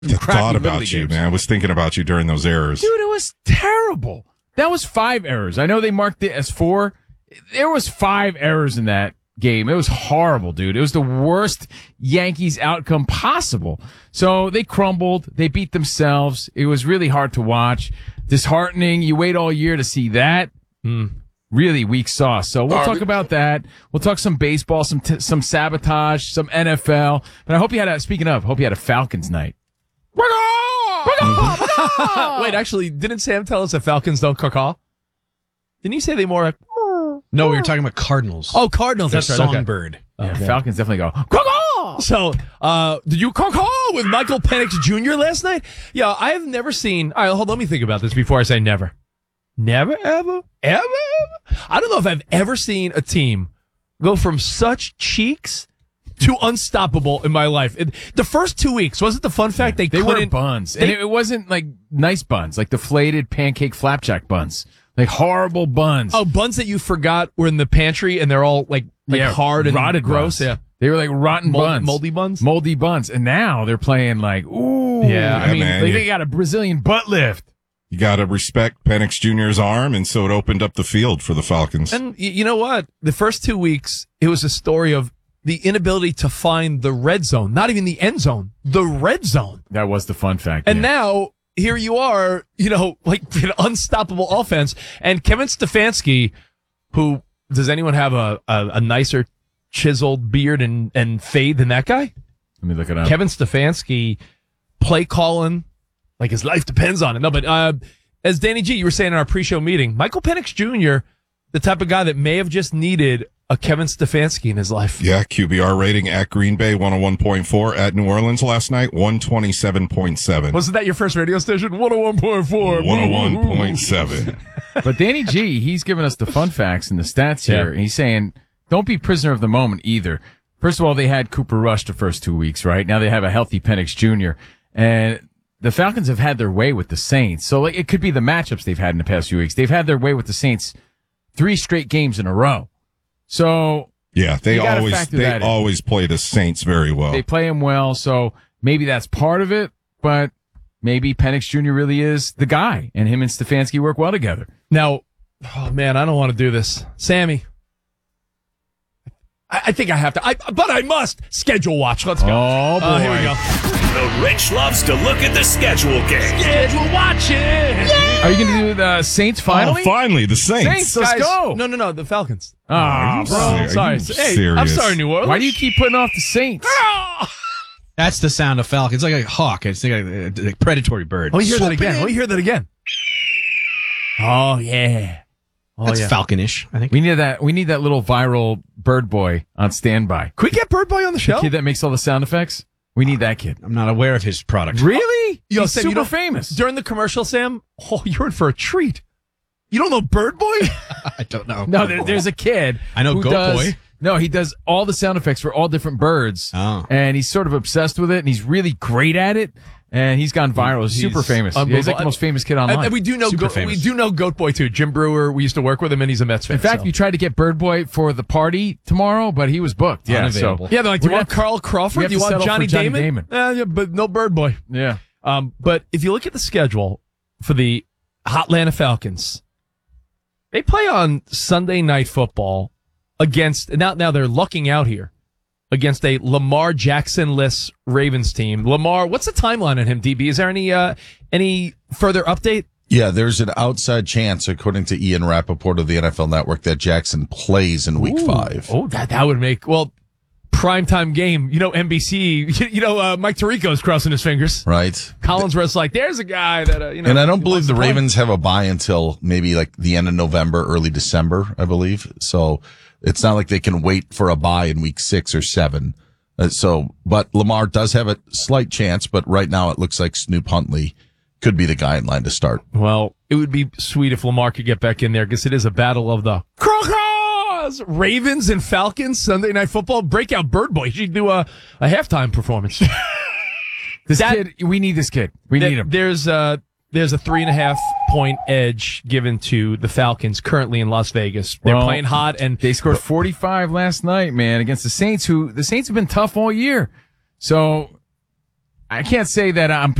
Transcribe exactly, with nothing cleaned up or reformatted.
I thought about you, games. man. I was thinking about you during those errors. Dude, it was terrible. That was five errors. I know they marked it as four. There was five errors in that game. It was horrible, dude. It was the worst Yankees outcome possible. So they crumbled. They beat themselves. It was really hard to watch. Disheartening. You wait all year to see that. Mm. Really weak sauce. So we'll talk about that. We'll talk some baseball, some t- some sabotage, some N F L. But I hope you had a, speaking of, hope you had a Falcons night. Wait, actually, didn't Sam tell us that Falcons don't caw? Didn't you say they more? No, we were talking about Cardinals. Oh, Cardinals. That's right. Songbird. Okay. Yeah, Falcons definitely go caw. So, uh, did you caw with Michael Penix Junior last night? Yeah, I have never seen. All right, hold on. Let me think about this before I say never. Never, ever, ever, ever. I don't know if I've ever seen a team go from such cheeks to unstoppable in my life. It, the first two weeks, wasn't the fun fact they, they couldn't... were buns. They, and it, it wasn't like nice buns, like deflated pancake flapjack buns. Like horrible buns. Oh, buns that you forgot were in the pantry and they're all like, like yeah, hard and rotted gross. Buns. Yeah. They were like rotten Mold, buns. Moldy buns? Moldy buns. And now they're playing like, ooh. Yeah, I mean, man, like yeah. they got a Brazilian butt lift. You got to respect Penix Junior's arm, and so it opened up the field for the Falcons. And y- you know what? The first two weeks, it was a story of the inability to find the red zone, not even the end zone, the red zone. That was the fun fact. And yeah. now here you are, you know, like an unstoppable offense. And Kevin Stefanski, who does anyone have a, a, a nicer chiseled beard and, and fade than that guy? Let me look it up. Kevin Stefanski, play calling, like his life depends on it. No, but uh, as Danny G, you were saying in our pre-show meeting, Michael Penix Junior, the type of guy that may have just needed a Kevin Stefanski in his life. Yeah, Q B R rating at Green Bay, one oh one point four. At New Orleans last night, one twenty-seven point seven. Wasn't that your first radio station? one oh one point four. one oh one point seven. But Danny G, he's giving us the fun facts and the stats here. Yeah. And he's saying, don't be prisoner of the moment either. First of all, they had Cooper Rush the first two weeks, right? Now they have a healthy Penix Junior And the Falcons have had their way with the Saints. So like it could be the matchups they've had in the past few weeks. They've had their way with the Saints three straight games in a row. So yeah, they you gotta always factor they that in. always play the Saints very well. They play him well, so maybe that's part of it, but maybe Penix Junior really is the guy, and him and Stefanski work well together. Now, oh man, I don't want to do this. Sammy, I, I think I have to, I, but I must. Schedule watch. Let's go. Oh, boy. Uh, here we go. The Rich loves to look at the schedule game. Schedule watching. Yeah. Are you going to do the Saints finally? Oh, finally, the Saints. Saints, let's Guys, go. No, no, no, the Falcons. Oh, Are you bro. ser- are Sorry. you Hey, I'm serious? sorry, New Orleans. Why do you keep putting off the Saints? That's the sound of Falcon. It's like a hawk. It's like a, a, a predatory bird. Let me hear that Swooping again. in. Let me hear that again. Oh, yeah. Oh, That's yeah. falconish, I think. We need that. We need that little viral bird boy on standby. Could we get Bird Boy on the The show? kid that makes all the sound effects. We need that kid. I'm not aware of his product. Really? Yo, He's Sam, you super know- famous. During the commercial, Sam, oh, you're in for a treat. You don't know Bird Boy? I don't know. No, there, there's a kid. I know who Goat does, Boy. No, he does all the sound effects for all different birds. Oh. And he's sort of obsessed with it, and he's really great at it. And he's gone viral. He's, He's super famous. Yeah, he's like unbelievable. the most famous kid online. And, and we do know Super Go- famous. we do know Goat Boy too. Jim Brewer, we used to work with him, and he's a Mets fan. In fact, so. we tried to get Bird Boy for the party tomorrow, but he was booked. Yeah, Unavailable. so yeah, they're like, do you We're want gonna have Carl we Crawford? have Do you to want settle Johnny, for Johnny Damon? Damon. Eh, yeah, but no Bird Boy. yeah. Um, but if you look at the schedule for the Atlanta Falcons, they play on Sunday Night Football against now. Now they're lucking out here against a Lamar Jackson-less Ravens team. Lamar, what's the timeline on him? D B, is there any uh, any further update? Yeah, there's an outside chance, according to Ian Rappaport of the N F L Network, that Jackson plays in Week Ooh. Five. Oh, that that would make well primetime game. You know, N B C. You know, uh, Mike Tirico's crossing his fingers. Right. Collinsworth's like, there's a guy that uh, you know. And I don't he believe wants the to play. Ravens have a bye until maybe like the end of November, early December, I believe. So it's not like they can wait for a bye in week six or seven. Uh, so, but Lamar does have a slight chance, but right now it looks like Snoop Huntley could be the guy in line to start. Well, it would be sweet if Lamar could get back in there because it is a battle of the Crocos! Ravens and Falcons, Sunday Night Football. Breakout Bird Boy. You should do a, a halftime performance. This That- kid, we need this kid. We There- need him. There's a, there's a three and a half point edge given to the Falcons currently in Las Vegas. They're Well, playing hot and They scored forty-five last night, man, against the Saints, who the Saints have been tough all year. So I can't say that I'm